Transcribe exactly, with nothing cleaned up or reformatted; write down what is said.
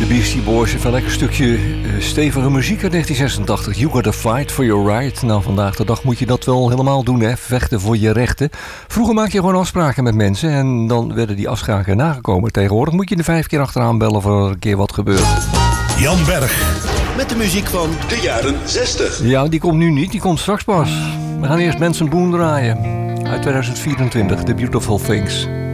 Beastie Boys, even een lekker stukje uh, stevige muziek uit negentien zesentachtig. You gotta fight for your right. Nou, vandaag de dag moet je dat wel helemaal doen, hè. Vechten voor je rechten. Vroeger maak je gewoon afspraken met mensen en dan werden die afspraken nagekomen. Tegenwoordig moet je er vijf keer achteraan bellen voor er een keer wat gebeurt. Jan Berg. Met de muziek van de jaren zestig. Ja, die komt nu niet, die komt straks pas. We gaan eerst Benson Boone draaien. Uit tweeduizend vierentwintig, The Beautiful Things.